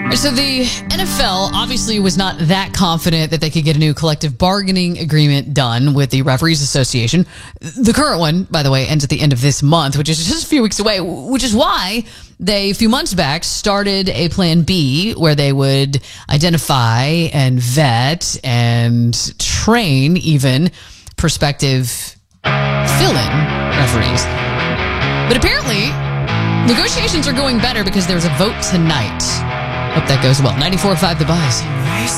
So the NFL obviously was not that confident that they could get a new collective bargaining agreement done with the Referees Association. The current one, by the way, ends at the end of this month, which is just a few weeks away, which is why they, a few months back, started a plan B where they would identify and vet and train even prospective fill-in referees. But apparently, negotiations are going better because there's a vote tonight. Hope that goes well. 94.5 The Buzz.